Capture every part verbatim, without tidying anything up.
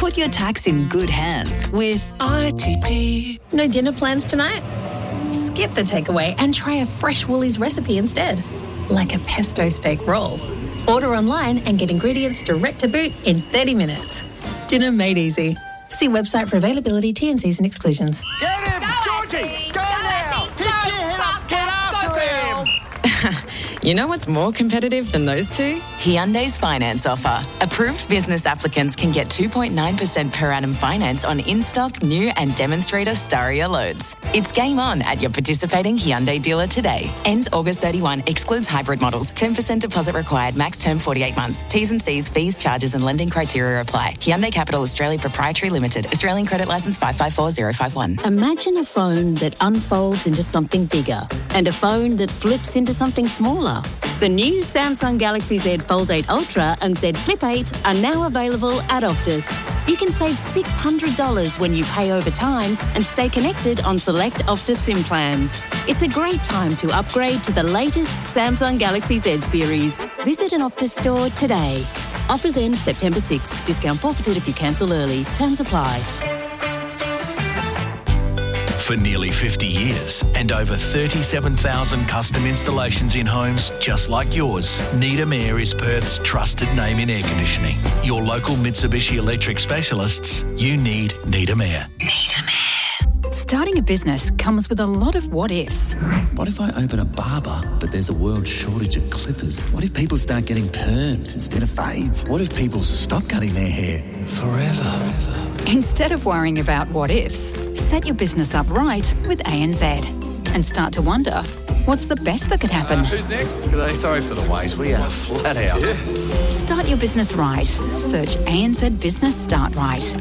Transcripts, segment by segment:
Put your tax in good hands with I T P. No dinner plans tonight? Skip the takeaway and try a fresh Woolies recipe instead, like a pesto steak roll. Order online and get ingredients direct to boot in thirty minutes. Dinner made easy. See website for availability, T and Cs and exclusions. Get him! Go, Georgie! Ashley! Go, Go, now! Ashley! Pick Go, your head up! faster! Get after Go, him! You know what's more competitive than those two? Hyundai's finance offer. Approved business applicants can get two point nine percent per annum finance on in-stock, new and demonstrator Staria loads. It's game on at your participating Hyundai dealer today. Ends August thirty-first, excludes hybrid models. ten percent deposit required, max term forty-eight months. T's and C's, fees, charges and lending criteria apply. Hyundai Capital Australia Proprietary Limited. Australian credit licence five five four zero five one. Imagine a phone that unfolds into something bigger and a phone that flips into something smaller. The new Samsung Galaxy Z Fold eight Ultra and Z Flip eight are now available at Optus. You can save six hundred dollars when you pay over time and stay connected on select Optus SIM plans. It's a great time to upgrade to the latest Samsung Galaxy Z series. Visit an Optus store today. Offers end September sixth. Discount forfeited if you cancel early. Terms apply. For nearly fifty years and over thirty-seven thousand custom installations in homes just like yours, Needham Air is Perth's trusted name in air conditioning. Your local Mitsubishi Electric specialists, you need Needham Air. Needham Air. Starting a business comes with a lot of what-ifs. What if I open a barber, but there's a world shortage of clippers? What if people start getting perms instead of fades? What if people stop cutting their hair forever? Instead of worrying about what-ifs, set your business up right with A N Z and start to wonder, what's the best that could happen? Uh, who's next? G'day. Sorry for the wait. We are flat out. Yeah. Start your business right. Search A N Z Business Start Right.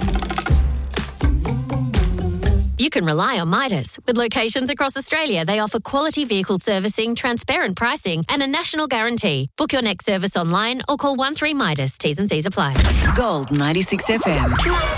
You can rely on Midas. With locations across Australia, they offer quality vehicle servicing, transparent pricing and a national guarantee. Book your next service online or call one three Midas. T's and C's apply. Gold ninety-six F M.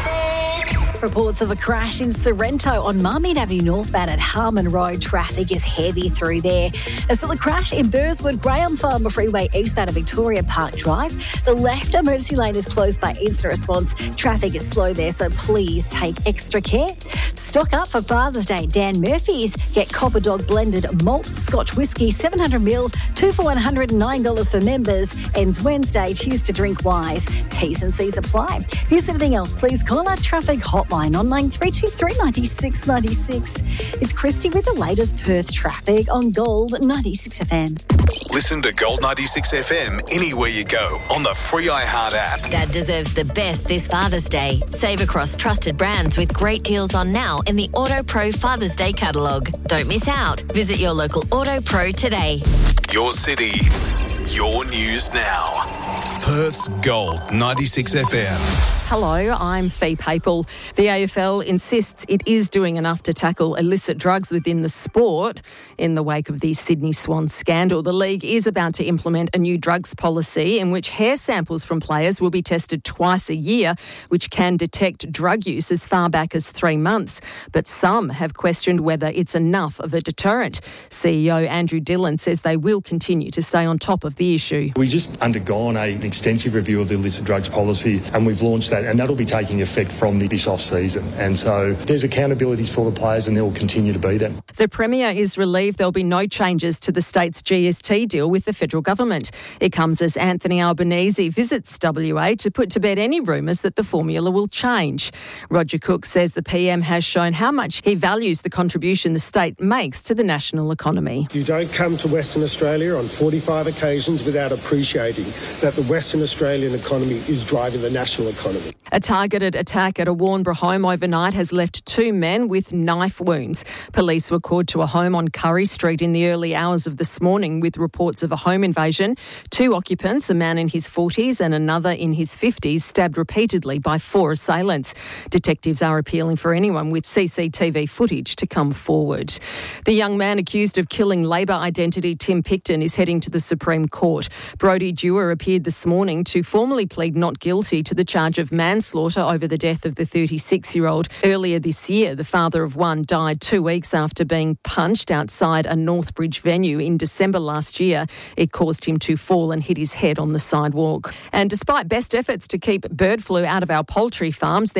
Reports of a crash in Sorrento on Marmion Avenue northbound at Harmon Road. Traffic is heavy through there. There's still a crash in Burswood, Graham Farmer Freeway eastbound of Victoria Park Drive. The left emergency lane is closed by incident response. Traffic is slow there, so please take extra care. Stock up for Father's Day. Dan Murphy's. Get Copper Dog blended malt Scotch whiskey, seven hundred milliliters, two for one hundred nine dollars for members. Ends Wednesday. Choose to drink wise. T's and C's apply. If there's anything else, please call our traffic hotline on nine three two three nine six nine six. It's Christy with the latest Perth traffic on Gold ninety-six F M. Listen to Gold ninety-six F M anywhere you go on the free iHeart app. Dad deserves the best this Father's Day. Save across trusted brands with great deals on now in the Auto Pro Father's Day catalogue. Don't miss out. Visit your local Auto Pro today. Your city, your news now. Perth's Gold ninety-six F M. Hello, I'm Fee Papel. The A F L insists it is doing enough to tackle illicit drugs within the sport. In the wake of the Sydney Swan scandal, the league is about to implement a new drugs policy in which hair samples from players will be tested twice a year, which can detect drug use as far back as three months. But some have questioned whether it's enough of a deterrent. C E O Andrew Dillon says they will continue to stay on top of the issue. We've just undergone a, an extensive review of the illicit drugs policy and we've launched that, and that'll be taking effect from this off-season. And so there's accountabilities for the players and there will continue to be them. The Premier is relieved there'll be no changes to the state's G S T deal with the federal government. It comes as Anthony Albanese visits W A to put to bed any rumours that the formula will change. Roger Cook says the P M has shown how much he values the contribution the state makes to the national economy. You don't come to Western Australia on forty-five occasions without appreciating that the Western Australian economy is driving the national economy. A targeted attack at a Warnbro home overnight has left two men with knife wounds. Police were called to a home on Curry Street in the early hours of this morning with reports of a home invasion. Two occupants, a man in his forties and another in his fifties, stabbed repeatedly by four assailants. Detectives are appealing for anyone with C C T V footage to come forward. The young man accused of killing Labor identity Tim Picton is heading to the Supreme Court. Brodie Dewar appeared this morning to formally plead not guilty to the charge of manslaughter over the death of the thirty-six-year-old. Earlier this year, the father of one died two weeks after being punched outside a Northbridge venue in December last year. It caused him to fall and hit his head on the sidewalk. And despite best efforts to keep bird flu out of our poultry farms,